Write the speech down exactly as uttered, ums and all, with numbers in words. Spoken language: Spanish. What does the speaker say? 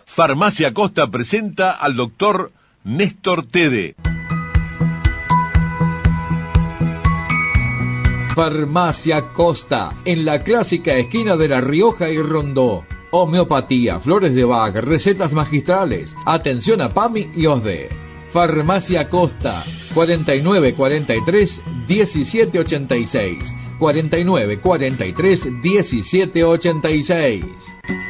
Farmacia Costa presenta al doctor Néstor Tede. Farmacia Costa, en la clásica esquina de La Rioja y Rondó. Homeopatía, flores de Bach, recetas magistrales, atención a PAMI y O S D E. Farmacia Costa, cuarenta y nueve cuarenta y tres diecisiete ochenta y seis, cuarenta y nueve cuarenta y tres diecisiete ochenta y seis.